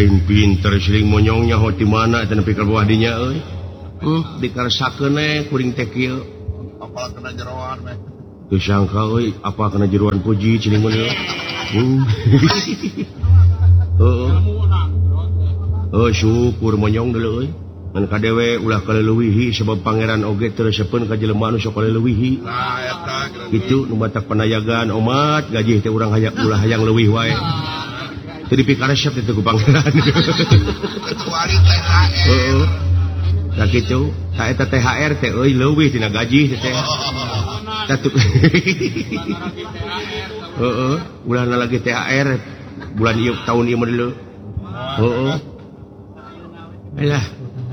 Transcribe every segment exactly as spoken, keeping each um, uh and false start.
lain pinter siling monyongnya hoti mana eta nepi ka bawah dinya euy. Hmm, dikarsakeun we kuring teh kieu. Apal kena jeroan we. Teu sangka euy, apa kena jeroan puji ciling mun. Hmm. Heeh. Oh, syukur monyong deuleu euy. Ngan kadewe ulah kaleuwihi sebab pangeran oge teu resepeun ka jelema anu sok kaleuwihi. Nah, eta kitu nu batak panayagaan umat gajih teh urang hayang ulah hayang leuwih wae. Teu dipikaresep teh ku pangeran. kecuali T H R. Heeh. Da kitu, ta eta T H R teh euy leuwih tina gaji teh. Tatuk. Heeh, ulah lagi T H R bulan ieu tahun ieu mah deuleu. Heeh. Alah.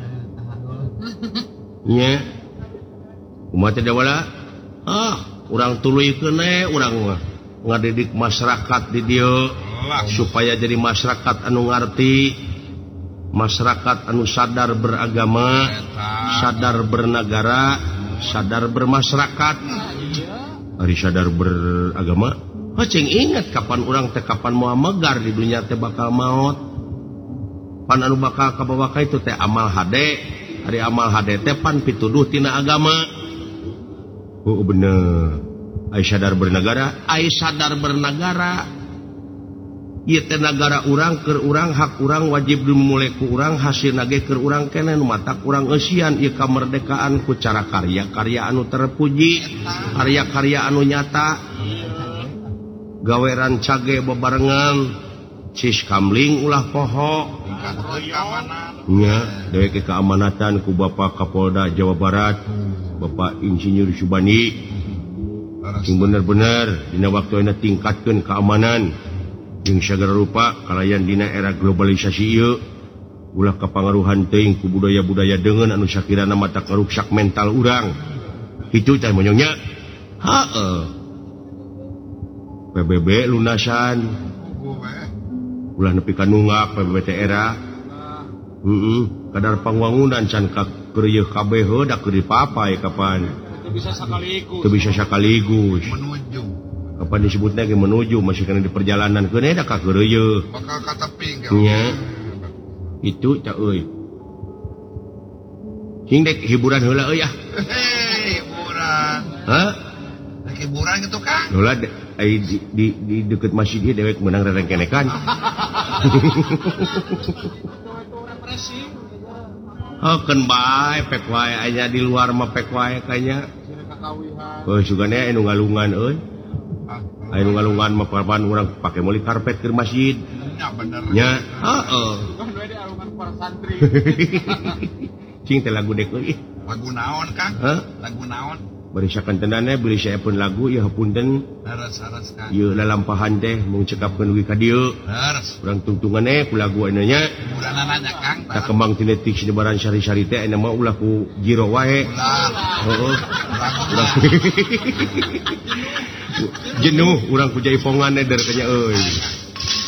Nya. Kumaha teh wala? Ah, urang tuluykeun we urang mah ngadidik masyarakat di dieu supaya jadi masyarakat anu ngarti, masyarakat anu sadar beragama, sadar bernegara, sadar bermasyarakat. Ari sadar beragama, cing ingat kapan urang teh kapan moal megar di dunia teh bakal maot. Pan anu bakal kabawa ka itu teh amal hade. Ari amal hade teh pan pituduh tina agama. Oh bener. Ai sadar bernegara, ai sadar bernegara. Ieu teh negara urang keur urang, hak urang wajib dimulai ku urang, hasilna ge keur urang keneh nu matak urang eusian ieu kamerdekaan ku cara karya-karya anu terpuji, karya-karya anu nyata. Gaweran cage bebarengan, cis kamling ulah poho. Nya, dewek keamanatan ku Bapak Kapolda Jawa Barat, Bapak Insinyur Subandi. Sing bener-bener dina waktuna tingkatkeun keamanan jeung sagala rupa kalayan dina era globalisasi ieu ulah kapangaruhan teuing ku budaya-budaya deungeun anu sakirana matak ngaruksak mental urang. Kitu teh monyongnya. Heeh. P B B lunasan. Ulah nepi ka nunggak P B B teh era. Heeh, kadar pangwangunan can ka keur ieu kabeh heudak keur dipapai kapan. Teu bisa sakaligus. Teu bisa sakaligus. Menuju. Kapan disebutna ge menuju masih kana di perjalanan keun eta ka keur ieu. Bakal ka teping ge. Nya. Itu teh euy. Hing dek hiburan heula euy ah. Hei, hiburan. Hah? Dek hiburan gitu kan? Heula ai di, di, di deket masjid ieu dewek menang rerengkenekan. Oh, kan bae pek wae aya di luar mah pek wae kayaknya. Oh, sugana anu ngalungan euy. Anu ngalungan mah papan urang pake meuli karpet keur masjid. Ya bener. Nya, heeh. Kan we di alungan para santri. Cing teh lagu dek euy. Lagu naon, Kang? Hah? Lagu naon? Bari sakantenana beli saepun lagu ya hapunten. Haras-haras, Kang. Ieu lalampahan teh mung cekapkeun wi ka dieu. Haras. Urang tungtunganna ku lagu anu nya. Hiburan nanya, Kang. Tak kembang tinetik sinebaran sari-sari teh aya mah ulah ku jiro wae. Ulah. Heeh. Urang jenuh urang ku jaipongan eder kanya euy.